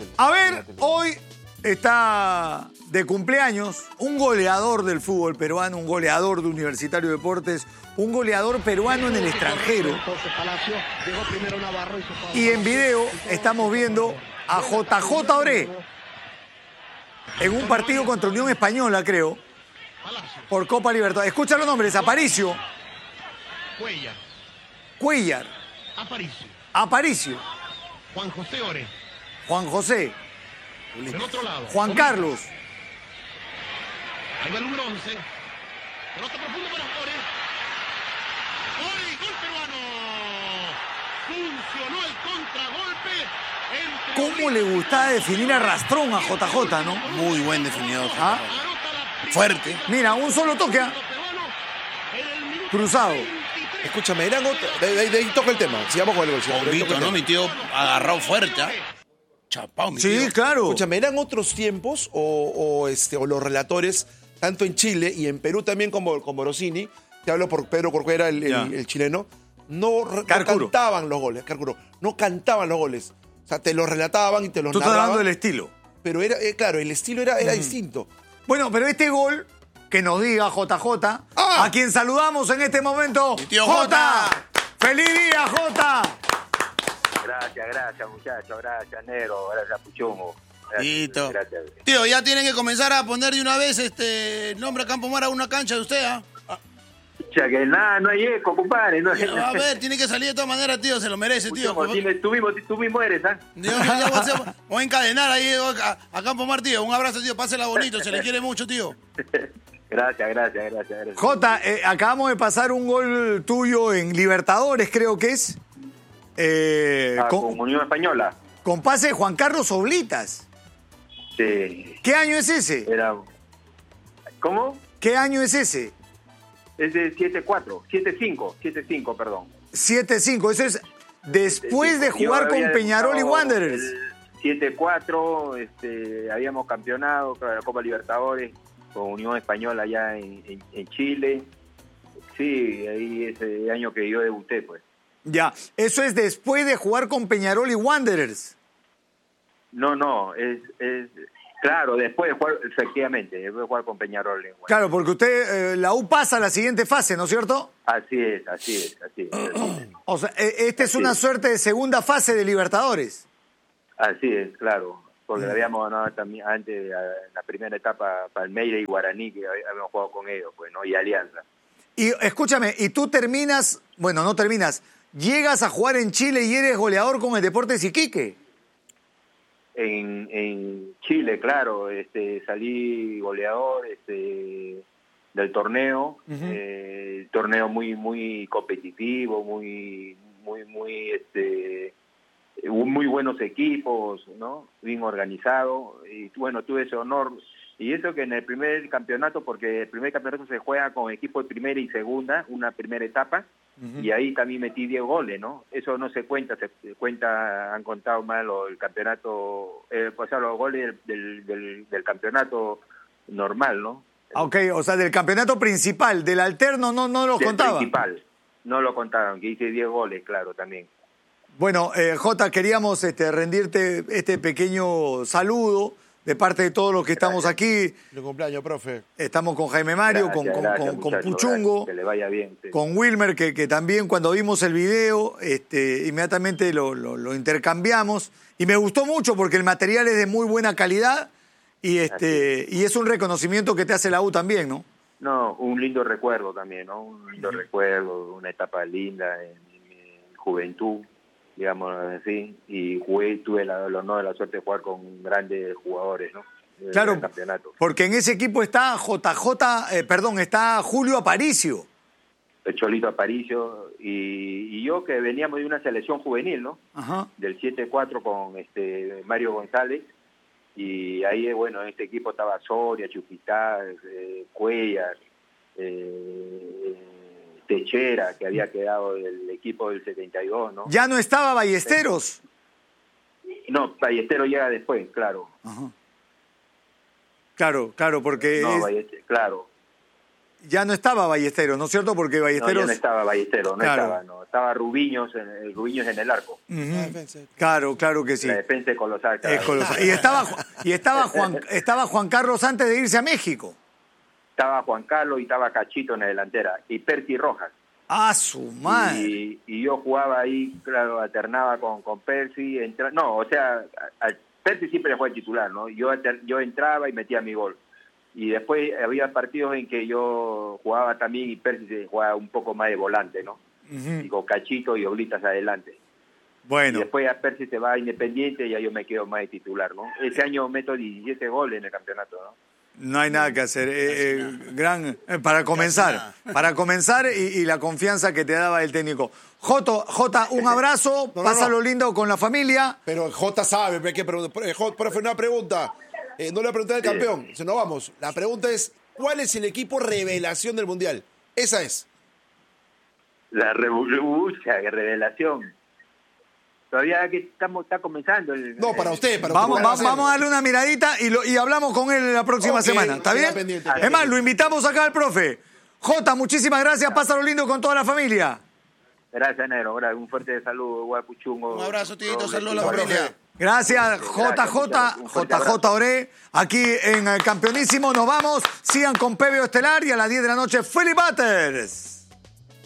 A ver, hoy está de cumpleaños un goleador del fútbol peruano, un goleador de Universitario de Deportes, un goleador peruano en el extranjero. Y en video estamos viendo a JJ Oré en un partido contra Unión Española, creo, por Copa Libertadores. Escucha los nombres: Aparicio, Cuellar, Aparicio, Juan José Oré. Juan José, Del otro lado. Juan Carlos, Ahí va el número 11. Pelota profunda para Oré. ¡Gol! ¡Gol peruano! Funcionó el contragolpe. ¿cómo le gustaba definir a Rastrón a JJ, no? Muy buen definidor. ¿Ah? Fuerte. Mira, un solo toque, cruzado. Escúchame, eran otros. De ahí toca el tema. Sigamos con el gol. Bombito, ¿no? Mi tío agarrado fuerte, ¿ah? Chapao, mi tío. Sí, claro. Escúchame, ¿eran otros tiempos o los relatores, tanto en Chile y en Perú también como Rossini, te hablo por Pedro Corcuera, el chileno, no cantaban los goles, Carcuro, no cantaban los goles. O sea, te los relataban y te los Tú estás narraban. hablando del estilo. Pero era, claro, el estilo era distinto. Bueno, pero este gol, que nos diga JJ, a quien saludamos en este momento. Mi tío Jota. ¡Feliz día, Jota! Gracias, muchachos. Gracias, Nero. Gracias, Puchungo. Listo. Gracias. Tío, ya tienen que comenzar a poner de una vez el nombre a Campo Mar a una cancha de usted, ¿ah? O sea, que nada, no hay eco, compadre. No hay... A ver, tiene que salir de todas maneras, tío, se lo merece, tío. Puchungo, tú mismo eres, ¿ah? Voy a encadenar ahí a Campo Mar, tío. Un abrazo, tío, pásela bonito, se le quiere mucho, tío. Gracias. Jota, acabamos de pasar un gol tuyo en Libertadores, creo que es. Con Unión Española. Con pase de Juan Carlos Oblitas. Sí. ¿Qué año es ese? ¿Cómo? ¿Qué año es ese? Es de 7-5, perdón. 7-5, eso es después de jugar con Peñarol y Wanderers. 7-4, habíamos campeonado la Copa Libertadores con Unión Española allá en Chile. Sí, ahí ese año que yo debuté, pues. Ya, eso es después de jugar con Peñarol y Wanderers. No, es claro, después de jugar, efectivamente, después de jugar con Peñarol. Claro, porque usted, la U pasa a la siguiente fase, ¿no es cierto? Así es. O sea, esta es una suerte de segunda fase de Libertadores. Así es, claro, porque habíamos ganado también antes, en la primera etapa, Palmeiras y Guaraní, que habíamos jugado con ellos, pues, ¿no? Y Alianza. Y escúchame, y tú no terminas, llegas a jugar en Chile y eres goleador con el Deportes Iquique. En Chile, claro, salí goleador del torneo, torneo muy competitivo, muy buenos equipos, ¿no? Bien organizado, y bueno, tuve ese honor. Y eso que en el primer campeonato, porque el primer campeonato se juega con equipos de primera y segunda, una primera etapa, y ahí también metí 10 goles, ¿no? Eso no se cuenta, han contado mal el campeonato, los goles del campeonato normal, ¿no? Ok, o sea, del campeonato principal, del alterno no los contaban. Principal, no lo contaron, que hice 10 goles, claro, también. Bueno, Jota, queríamos rendirte este pequeño saludo de parte de todos los que estamos aquí. El cumpleaños, profe. Estamos con Jaime Mario, Gracias, con Puchungo, que le vaya bien, sí. con Wilmer, que también cuando vimos el video, inmediatamente lo intercambiamos. Y me gustó mucho porque el material es de muy buena calidad y es un reconocimiento que te hace la U también, ¿no? No, un lindo recuerdo también, ¿no? Un lindo recuerdo, una etapa linda en mi juventud, digamos así, y tuve el honor, la suerte de jugar con grandes jugadores, ¿no? Claro, porque en ese equipo está está Julio Aparicio. El Cholito Aparicio, y yo que veníamos de una selección juvenil, ¿no? Ajá. Del 7-4 con Mario González, y ahí, bueno, en este equipo estaba Soria, Chupitá, Cuellar, Techera, que había quedado del equipo del 72, ¿no? ¿Ya no estaba Ballesteros? No, Ballesteros llega después, claro. Ajá. Claro, porque... No, claro. ya no estaba Ballesteros, ¿no es cierto? Porque No, Ballesteros... ya no estaba Ballesteros, Claro. estaba Rubiños en el arco. Claro, claro que sí. La defensa es colosal. Es colosal. Y estaba Juan Carlos antes de irse a México. Estaba Juan Carlos y estaba Cachito en la delantera. Y Percy Rojas. ¡Ah, su madre! Y yo jugaba ahí, claro, alternaba con Percy. Percy siempre fue el titular, ¿no? Yo entraba y metía mi gol. Y después había partidos en que yo jugaba también y Percy se jugaba un poco más de volante, ¿no? Y con Cachito y Oblitas adelante. Bueno. Y después a Percy se va a Independiente y ya yo me quedo más de titular, ¿no? Ese año meto 17 goles en el campeonato, ¿no? No hay nada que hacer. Para comenzar y la confianza que te daba el técnico. Jota, un abrazo, pásalo lindo con la familia. Pero Jota sabe, hay que preguntar. Profe, una pregunta. No le pregunté al campeón, si no vamos. La pregunta es, ¿cuál es el equipo revelación del Mundial? Esa es. La revelación. Todavía que está comenzando. No, para usted. Vamos a darle una miradita y hablamos con él la próxima semana. ¿Está bien? Pendiente. Es más, lo invitamos acá al profe. Jota, muchísimas gracias. Pásalo lindo con toda la familia. Gracias, Nero. Un fuerte saludo, Guapuchungo. Un abrazo, Tito. Saludos a la familia. Gracias, JJ Oré. Aquí en Campeonísimo. Nos vamos. Sigan con PBO Estelar y a las 10 de la noche, Philly Butters.